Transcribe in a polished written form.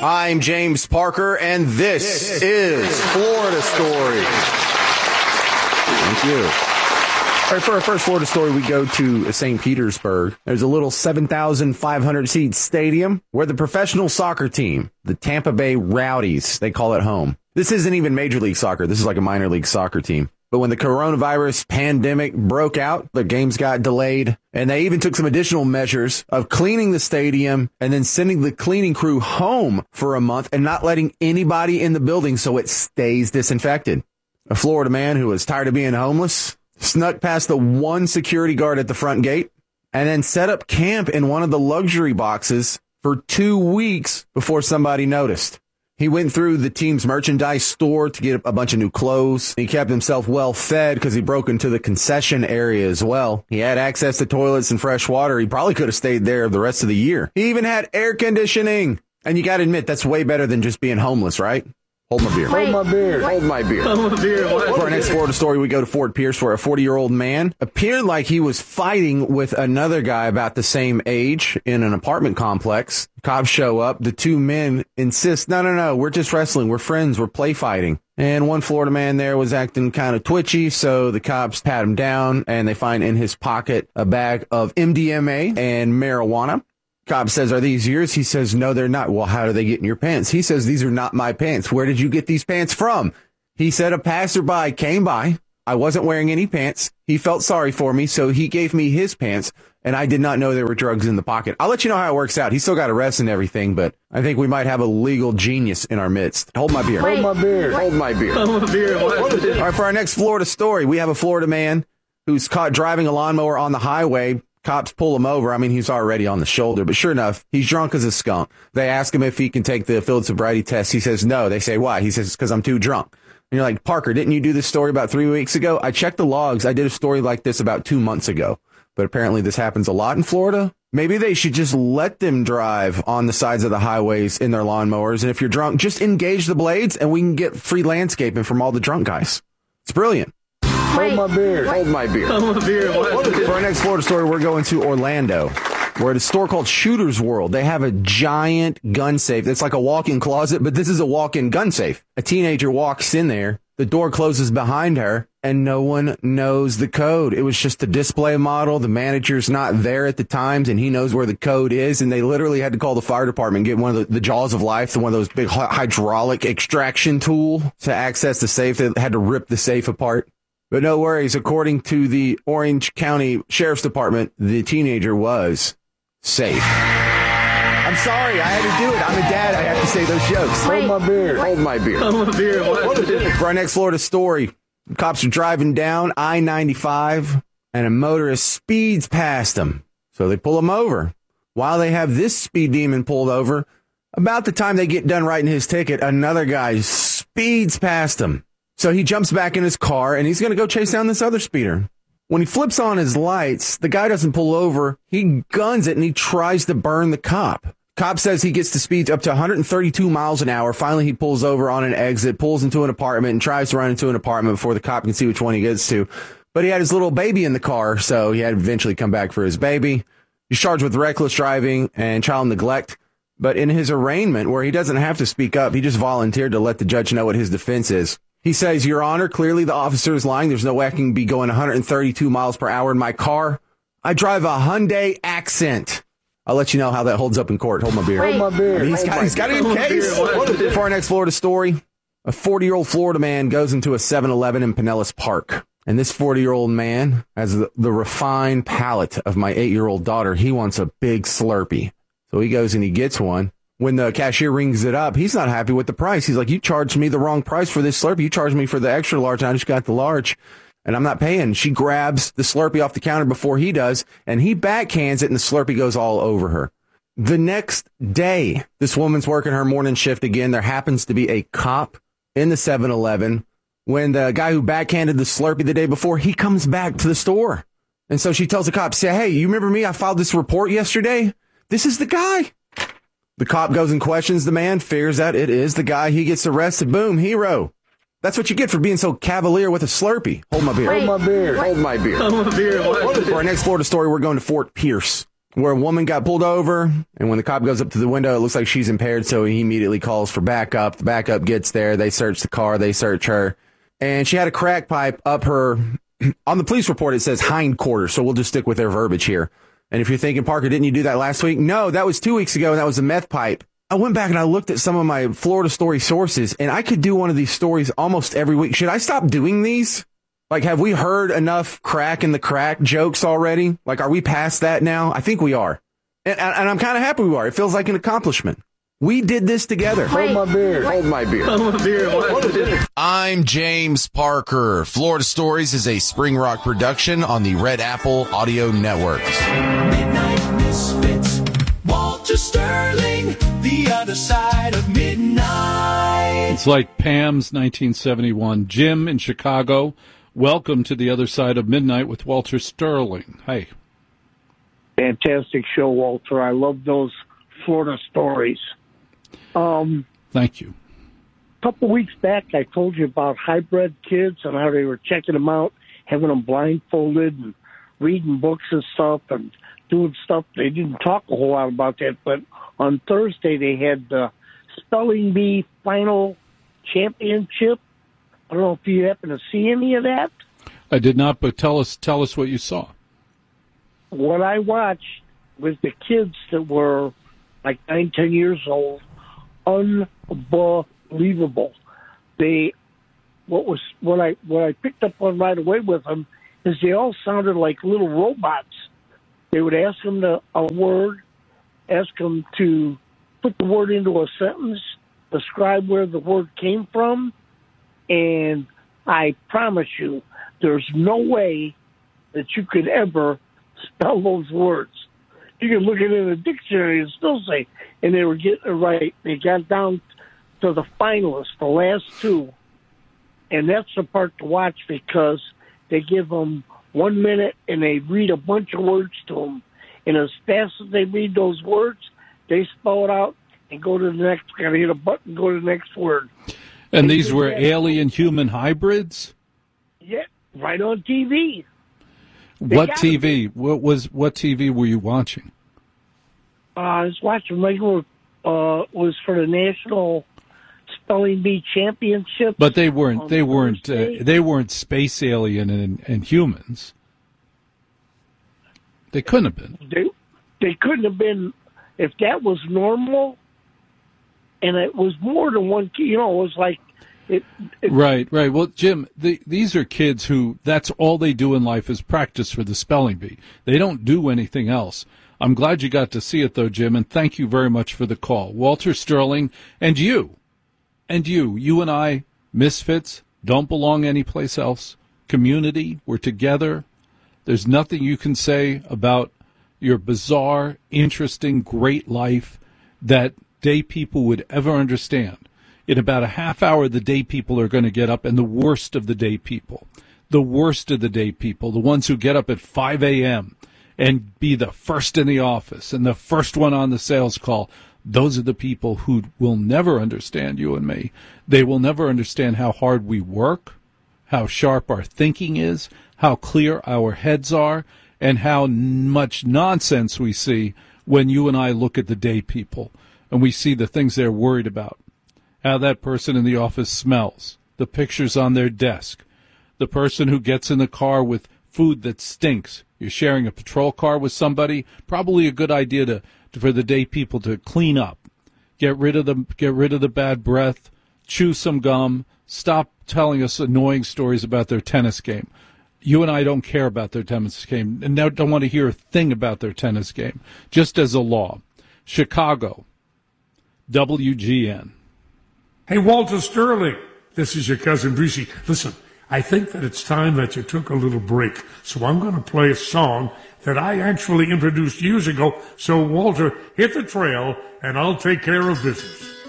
I'm James Parker, and this is Florida Story. Thank you. All right, for our first Florida story, we go to St. Petersburg. There's a little 7,500-seat stadium where the professional soccer team, the Tampa Bay Rowdies, they call it home. This isn't even Major League Soccer. This is like a minor league soccer team. But when the coronavirus pandemic broke out, the games got delayed, and they even took some additional measures of cleaning the stadium and then sending the cleaning crew home for a month and not letting anybody in the building so it stays disinfected. A Florida man who was tired of being homeless snuck past the one security guard at the front gate and then set up camp in one of the luxury boxes for 2 weeks before somebody noticed. He went through the team's merchandise store to get a bunch of new clothes. He kept himself well fed because he broke into the concession area as well. He had access to toilets and fresh water. He probably could have stayed there the rest of the year. He even had air conditioning. And you got to admit, that's way better than just being homeless, right? Hold my beer. Hold my beer. Hold my beer. Hold my beer. For our next Florida story, we go to Fort Pierce, where a 40-year-old man appeared like he was fighting with another guy about the same age in an apartment complex. Cops show up. The two men insist, no, we're just wrestling. We're friends. We're play fighting. And one Florida man there was acting kind of twitchy, so the cops pat him down, and they find in his pocket a bag of MDMA and marijuana. Cop says, are these yours? He says, no, they're not. Well, how do they get in your pants? He says, these are not my pants. Where did you get these pants from? He said, a passerby came by. I wasn't wearing any pants. He felt sorry for me, so he gave me his pants, and I did not know there were drugs in the pocket. I'll let you know how it works out. He still got arrested and everything, but I think we might have a legal genius in our midst. Hold my beer. Hold my beer. Hold my beer. Hold my beer. All right, for our next Florida story, we have a Florida man who's caught driving a lawnmower on the highway. Cops pull him over. I mean, he's already on the shoulder, but sure enough, he's drunk as a skunk. They ask him if he can take the field sobriety test. He says no. They say, why? He says, because I'm too drunk. And you're like, Parker, didn't you do this story about 3 weeks ago? I checked the logs. I did a story like this about 2 months ago, but apparently this happens a lot in Florida. Maybe they should just let them drive on the sides of the highways in their lawnmowers. And if you're drunk, just engage the blades and we can get free landscaping from all the drunk guys. It's brilliant. Hold my beer. Hold my beer. Hold my beer. For our next Florida story, we're going to Orlando, where at a store called Shooter's World, they have a giant gun safe. It's like a walk-in closet, but this is a walk-in gun safe. A teenager walks in there, the door closes behind her, and no one knows the code. It was just a display model. The manager's not there at the times, and he knows where the code is, and they literally had to call the fire department and get one of the Jaws of Life, one of those big hydraulic extraction tool to access the safe. They had to rip the safe apart. But no worries, according to the Orange County Sheriff's Department, the teenager was safe. I'm sorry, I had to do it. I'm a dad. I have to say those jokes. Hold my beer. Hold my beer. Hold my beer. For our next Florida story, cops are driving down I-95 and a motorist speeds past them. So they pull him over. While they have this speed demon pulled over, about the time they get done writing his ticket, another guy speeds past him. So he jumps back in his car, and he's going to go chase down this other speeder. When he flips on his lights, the guy doesn't pull over. He guns it, and he tries to burn the cop. Cop says he gets to speeds up to 132 miles an hour. Finally, he pulls over on an exit, pulls into an apartment, and tries to run into an apartment before the cop can see which one he gets to. But he had his little baby in the car, so he had to eventually come back for his baby. He's charged with reckless driving and child neglect. But in his arraignment, where he doesn't have to speak up, he just volunteered to let the judge know what his defense is. He says, Your Honor, clearly the officer is lying. There's no way I can be going 132 miles per hour in my car. I drive a Hyundai Accent. I'll let you know how that holds up in court. Hold my beer. Hold my beer. He's got it in case. For our next Florida story, a 40-year-old Florida man goes into a 7-Eleven in Pinellas Park. And this 40-year-old man has the refined palate of my 8-year-old daughter. He wants a big Slurpee. So he goes and he gets one. When the cashier rings it up, he's not happy with the price. He's like, you charged me the wrong price for this Slurpee. You charged me for the extra large, and I just got the large, and I'm not paying. She grabs the Slurpee off the counter before he does, and he backhands it, and the Slurpee goes all over her. The next day, this woman's working her morning shift again. There happens to be a cop in the 7-Eleven. When the guy who backhanded the Slurpee the day before, he comes back to the store. And so she tells the cop, say, hey, you remember me? I filed this report yesterday. This is the guy. The cop goes and questions the man, figures out it is the guy. He gets arrested. Boom, hero. That's what you get for being so cavalier with a Slurpee. Hold my beer. Hold my beer. Hold my beer. Hold my beer. For our next Florida story, we're going to Fort Pierce. where a woman got pulled over, and when the cop goes up to the window, it looks like she's impaired, so he immediately calls for backup. The backup gets there. They search the car. They search her. And she had a crack pipe up her... On the police report, it says hindquarters, so we'll just stick with their verbiage here. And if you're thinking, Parker, didn't you do that last week? No, that was 2 weeks ago, and that was a meth pipe. I went back and I looked at some of my Florida Story sources, and I could do one of these stories almost every week. Should I stop doing these? Like, have we heard enough crack in the crack jokes already? Like, are we past that now? I think we are. And I'm kind of happy we are. It feels like an accomplishment. We did this together. Hold my beer. Hold my beer. Hold my beer. What is it? I'm James Parker. Florida Stories is a Spring Rock production on the Red Apple Audio Networks. Midnight Misfits, Walter Sterling, the other side of midnight. It's like Pam's 1971. Jim in Chicago, welcome to the other side of midnight with Walter Sterling. Hey. Fantastic show, Walter. I love those Florida stories. Thank you. A couple weeks back, I told you about hybrid kids and how they were checking them out, having them blindfolded and reading books and stuff and doing stuff. They didn't talk a whole lot about that, but on Thursday they had the Spelling Bee final championship. I don't know if you happen to see any of that. I did not, but tell us what you saw. What I watched was the kids that were like 9, 10 years old. Unbelievable. What I picked up on right away with them is they all sounded like little robots. They would ask them a word, ask them to put the word into a sentence, describe where the word came from, and I promise you, there's no way that you could ever spell those words. You can look at it in a dictionary and still say, and they were getting it right. They got down to the finalists, the last two, and that's the part to watch because they give them 1 minute and they read a bunch of words to them. And as fast as they read those words, they spell it out and go to the next. Got to hit a button, go to the next word. And these were alien-human hybrids? Yeah, right on TV. What TV? What TV were you watching? I was watching regular. Was for the National Spelling Bee Championship. But they weren't. They weren't space alien and humans. They couldn't have been. They couldn't have been if that was normal. And it was more than one. It was like. Right. Well, Jim, these are kids who that's all they do in life is practice for the spelling bee. They don't do anything else. I'm glad you got to see it, though, Jim, and thank you very much for the call. Walter Sterling, and you and I, misfits, don't belong anyplace else. Community, we're together. There's nothing you can say about your bizarre, interesting, great life that day people would ever understand. In about a half hour, the day people are going to get up, and the worst of the day people, the ones who get up at 5 a.m., and be the first in the office and the first one on the sales call, those are the people who will never understand you and me. They will never understand how hard we work, how sharp our thinking is, how clear our heads are, and how much nonsense we see when you and I look at the day people and we see the things they're worried about, how that person in the office smells, the pictures on their desk, the person who gets in the car with food that stinks. You're sharing a patrol car with somebody, probably a good idea for the day people to clean up, get rid of the bad breath, chew some gum, stop telling us annoying stories about their tennis game. You and I don't care about their tennis game and now don't want to hear a thing about their tennis game, just as a law. Chicago, WGN. Hey, Walter Sterling, this is your cousin Brucey. Listen, I think that it's time that you took a little break, so I'm going to play a song that I actually introduced years ago. So, Walter, hit the trail, and I'll take care of business.